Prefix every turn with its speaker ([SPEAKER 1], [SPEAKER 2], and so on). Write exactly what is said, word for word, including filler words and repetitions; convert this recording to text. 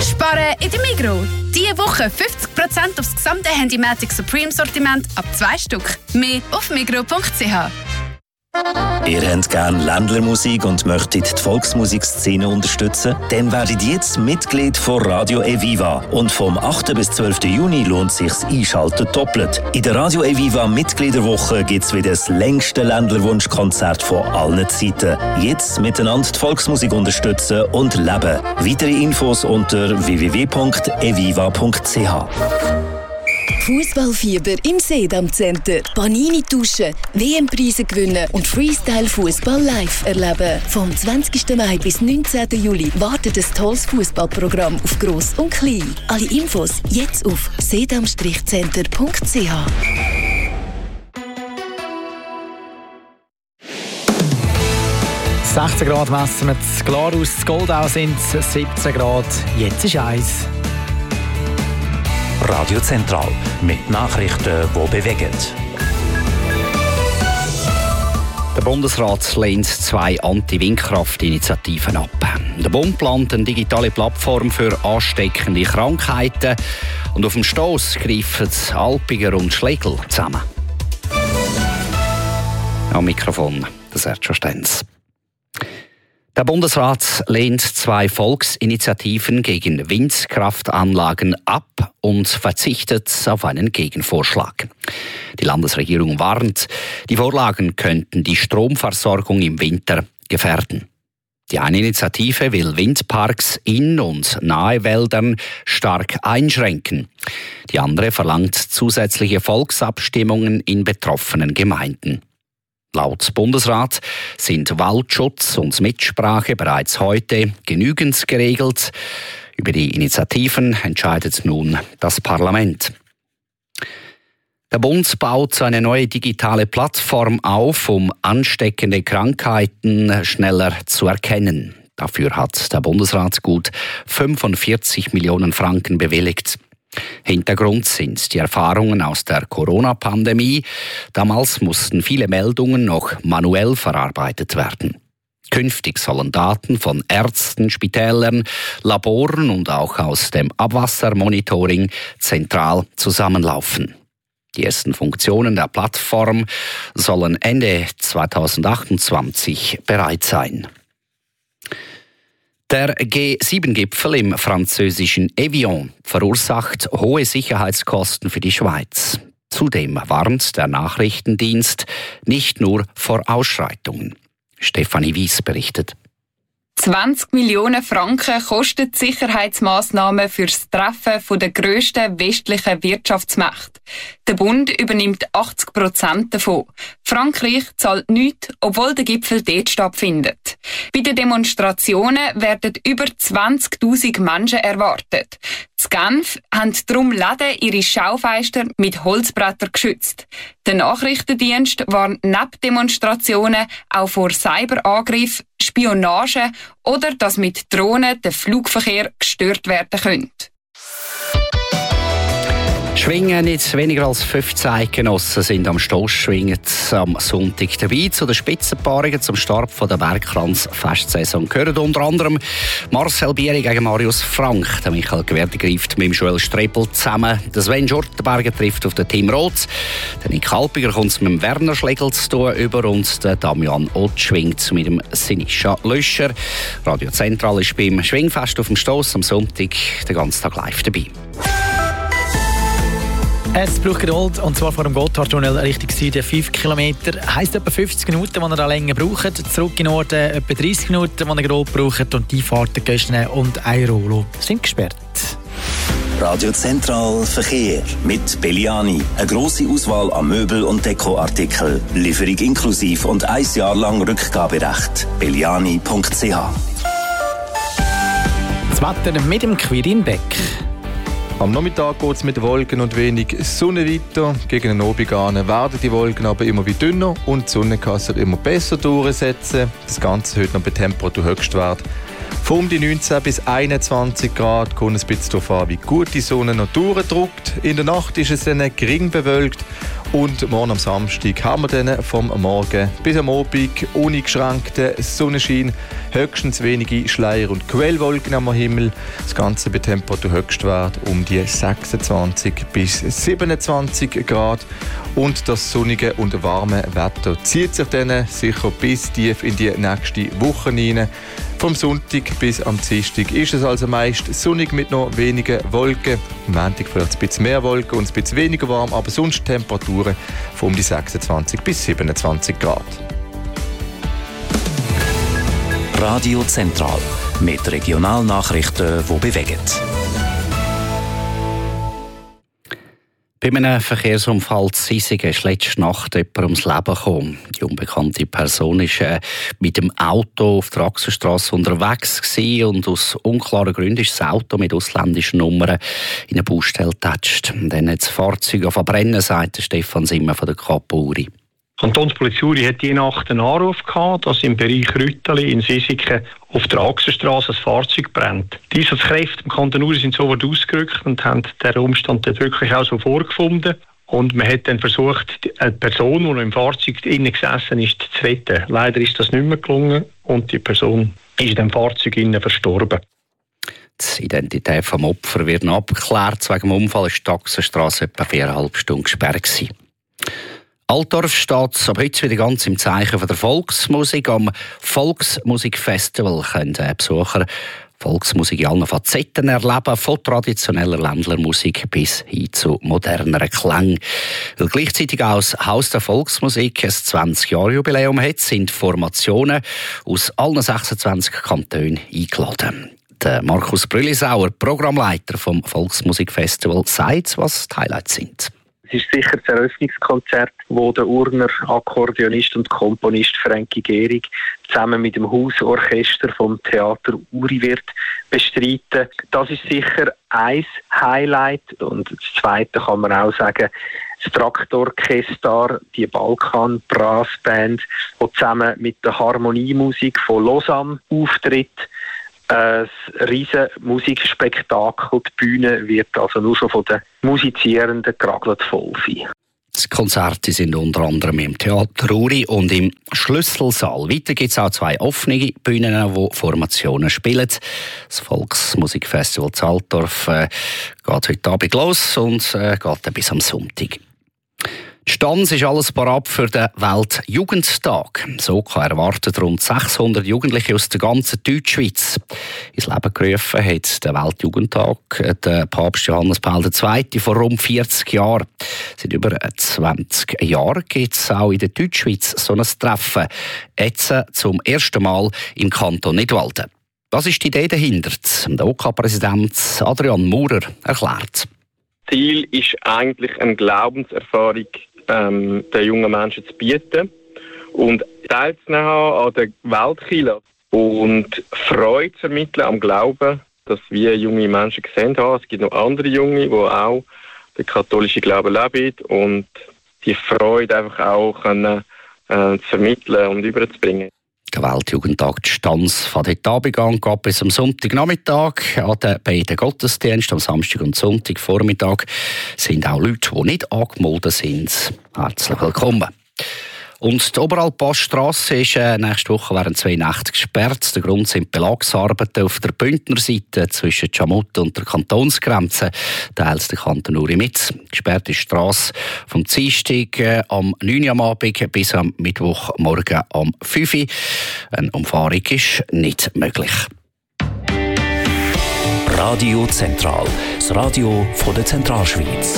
[SPEAKER 1] Sparen in der Migros. Diese Woche fünfzig Prozent aufs gesamte Handymatic Supreme Sortiment ab zwei Stück. Mehr auf migros punkt c h.
[SPEAKER 2] Ihr habt gerne Ländlermusik und möchtet die Volksmusikszene unterstützen? Dann werdet jetzt Mitglied von Radio Eviva. Und vom achten bis zwölften Juni lohnt sich's Einschalten doppelt. In der Radio Eviva Mitgliederwoche gibt's wieder das längste Ländlerwunschkonzert von allen Zeiten. Jetzt miteinander die Volksmusik unterstützen und leben. Weitere Infos unter w w w punkt eviva punkt c h.
[SPEAKER 3] Fußballfieber im Sedam Center. Panini tauschen, W M-Preise gewinnen und Freestyle-Fußball live erleben. Vom zwanzigsten Mai bis neunzehnten Juli wartet ein tolles Fußballprogramm auf Gross und Klein. Alle Infos jetzt auf sedam center punkt c h.
[SPEAKER 4] sechzehn Grad messen wir in Glarus, in Goldau sind es siebzehn Grad. Jetzt ist eins.
[SPEAKER 5] Radio Zentral mit Nachrichten, die bewegen.
[SPEAKER 6] Der Bundesrat lehnt zwei Anti-Windkraft-Initiativen ab. Der Bund plant eine digitale Plattform für ansteckende Krankheiten. Und auf dem Stoss greifen Alpiger und Schlegel zusammen. Am Mikrofon der Sergio Stenz. Der Bundesrat lehnt zwei Volksinitiativen gegen Windkraftanlagen ab und verzichtet auf einen Gegenvorschlag. Die Landesregierung warnt, die Vorlagen könnten die Stromversorgung im Winter gefährden. Die eine Initiative will Windparks in und nahe Wäldern stark einschränken. Die andere verlangt zusätzliche Volksabstimmungen in betroffenen Gemeinden. Laut Bundesrat sind Waldschutz und Mitsprache bereits heute genügend geregelt. Über die Initiativen entscheidet nun das Parlament. Der Bund baut eine neue digitale Plattform auf, um ansteckende Krankheiten schneller zu erkennen. Dafür hat der Bundesrat gut fünfundvierzig Millionen Franken bewilligt. Hintergrund sind die Erfahrungen aus der Corona-Pandemie. Damals mussten viele Meldungen noch manuell verarbeitet werden. Künftig sollen Daten von Ärzten, Spitälern, Laboren und auch aus dem Abwassermonitoring zentral zusammenlaufen. Die ersten Funktionen der Plattform sollen Ende zweitausendachtundzwanzig bereit sein. Der G sieben Gipfel im französischen Evian verursacht hohe Sicherheitskosten für die Schweiz. Zudem warnt der Nachrichtendienst nicht nur vor Ausschreitungen. Stefanie Wies berichtet.
[SPEAKER 7] zwanzig Millionen Franken kostet die Sicherheitsmaßnahmen für das Treffen der grössten westlichen Wirtschaftsmächte. Der Bund übernimmt achtzig Prozent davon. Frankreich zahlt nichts, obwohl der Gipfel dort stattfindet. Bei den Demonstrationen werden über zwanzigtausend Menschen erwartet. In Genf haben darum Läden ihre Schaufenster mit Holzbrettern geschützt. Der Nachrichtendienst warnt neben Demonstrationen auch vor Cyberangriffen, Spionage oder dass mit Drohnen der Flugverkehr gestört werden könnte.
[SPEAKER 6] Schwingen nicht weniger als fünfzehn Eidgenossen sind am Stossschwingen am Sonntag dabei. Zu den Spitzenpaarungen zum Start der Bergkranz-Festsaison gehören unter anderem Marcel Bieri gegen Marius Frank. Der Michael Gwerder greift mit dem Joel Strebel zusammen. Der Sven Schurtenberger trifft auf den Tim Roth. Der Nick Halpiger kommt mit dem Werner Schlegel zu tun über und der Damian Ott schwingt mit dem Sinischa Löscher. Radio Zentral ist beim Schwingfest auf dem Stoss am Sonntag den ganzen Tag live dabei.
[SPEAKER 4] Es braucht Geduld, und zwar vor dem Gotthardtunnel Richtung Süden fünf Kilometer. Heisst etwa fünfzig Minuten, die ihr da länger braucht. Zurück in Norden etwa dreißig Minuten, die ihr grob braucht. Und die Fahrten Göschne und Airolo sind gesperrt.
[SPEAKER 2] Radio Zentral Verkehr mit Belliani. Eine grosse Auswahl an Möbel- und Dekoartikeln. Lieferung inklusiv und ein Jahr lang Rückgaberecht. belliani punkt c h.
[SPEAKER 4] Das Wetter mit dem Quirin Beck.
[SPEAKER 8] Am Nachmittag geht es mit Wolken und wenig Sonne weiter. Gegen den Abend an werden die Wolken aber immer wieder dünner und die Sonne kann sich immer besser durchsetzen. Das Ganze heute noch bei Temperaturhöchstwert Von die neunzehn bis einundzwanzig Grad, kommt ein bisschen darauf an, wie gut die Sonne noch durchdrückt. In der Nacht ist es dann gering bewölkt. Und morgen am Samstag haben wir dann vom Morgen bis am Abend uneingeschränkten Sonnenschein, höchstens wenige Schleier- und Quellwolken am Himmel. Das Ganze bei Temperaturhöchstwert um die sechsundzwanzig bis siebenundzwanzig Grad. Und das sonnige und warme Wetter zieht sich dann sicher bis tief in die nächste Woche hinein. Vom Sonntag bis am Dienstag ist es also meist sonnig mit noch wenigen Wolken. Am Montag vielleicht ein bisschen mehr Wolken und ein bisschen weniger warm, aber sonst Temperaturen von um die sechsundzwanzig bis siebenundzwanzig Grad.
[SPEAKER 2] Radio Zentral mit Regionalnachrichten, die bewegen.
[SPEAKER 6] Bei einem Verkehrsunfall in Sisingen ist letzte Nacht jemand ums Leben gekommen. Die unbekannte Person war äh, mit dem Auto auf der Achsenstrasse unterwegs gewesen und aus unklaren Gründen ist das Auto mit ausländischen Nummern in eine Baustelle getatscht. Dann hat das Fahrzeug verbrennen, sagt Stefan Simmer von der Kapuri.
[SPEAKER 9] Die Kantonspolizei hat die Nacht einen Anruf gehabt, dass im Bereich Rütteli in Sisigen auf der Achsenstrasse ein Fahrzeug brennt. Die Einsatzkräfte im Kanton Uri sind sofort ausgerückt und haben den Umstand dort wirklich auch so vorgefunden. Und man hat dann versucht, eine Person, die noch im Fahrzeug innen gesessen ist, zu retten. Leider ist das nicht mehr gelungen und die Person ist in dem Fahrzeug innen verstorben.
[SPEAKER 6] Die Identität des Opfers wird noch abgeklärt. Wegen dem Unfall war die Achsenstrasse etwa viereinhalb Stunden gesperrt gewesen. Altdorf steht ab heute wieder ganz im Zeichen der Volksmusik. Am Volksmusikfestival können Besucher Volksmusik in allen Facetten erleben, von traditioneller Ländlermusik bis hin zu moderneren Klängen. Weil gleichzeitig auch das Haus der Volksmusik ein zwanzig-Jahre-Jubiläum hat, sind Formationen aus allen sechsundzwanzig Kantonen eingeladen. Der Markus Brüllisauer, Programmleiter vom Volksmusikfestival, sagt, was die Highlights sind.
[SPEAKER 10] Es ist sicher das Eröffnungskonzert, wo der Urner Akkordeonist und Komponist Frankie Gehrig zusammen mit dem Hausorchester vom Theater Uri wird bestreiten. Das ist sicher ein Highlight. Und das Zweite kann man auch sagen, das Traktorchester, die Balkan Brass Band, die zusammen mit der Harmoniemusik von Lausanne auftritt. Ein riesen Musikspektakel. Die Bühne wird also nur schon von den Musizierenden geragelt voll sein.
[SPEAKER 6] Die Konzerte sind unter anderem im Theater Uri und im Schlüsselsaal. Weiter gibt es auch zwei offene Bühnen, wo Formationen spielen. Das Volksmusikfestival Altdorf äh, geht heute Abend los und äh, geht dann bis am Sonntag. Die Stanz ist alles parat für den Weltjugendtag. So kann erwartet rund sechshundert Jugendliche aus der ganzen Deutschschweiz. Ins Leben gerufen hat der Weltjugendtag der Papst Johannes Paul der Zweite vor rund vierzig Jahren. Seit über zwanzig Jahren gibt es auch in der Deutschschweiz so ein Treffen. Jetzt zum ersten Mal im Kanton Nidwalden. Was ist die Idee dahinter? Der O K-Präsident Adrian Maurer erklärt.
[SPEAKER 11] Ziel ist eigentlich eine Glaubenserfahrung ähm, den jungen Menschen zu bieten und teilzunehmen an der Weltkirche und Freude zu ermitteln am Glauben, dass wir junge Menschen gesehen haben. Es gibt noch andere Junge, die auch den katholischen Glauben leben und die Freude einfach auch können, äh, zu vermitteln und überzubringen.
[SPEAKER 6] Der Weltjugendtag die Stanz von heute Abend an geht bis am Sonntagnachmittag. An den beiden Gottesdiensten, am Samstag und Sonntagvormittag, sind auch Leute, die nicht angemeldet sind. Herzlich willkommen. Und die Oberalpassstrasse ist äh, nächste Woche während zwei Nächte gesperrt. Der Grund sind Belagsarbeiten auf der Bündner Seite zwischen Chamut und der Kantonsgrenze. Teils der Kanton Uri mit. Gesperrt ist die Strasse vom Dienstag äh, am neun Uhr am Abend bis am Mittwochmorgen am fünf Uhr. Eine Umfahrung ist nicht möglich.
[SPEAKER 2] Radio Zentral, das Radio von der Zentralschweiz.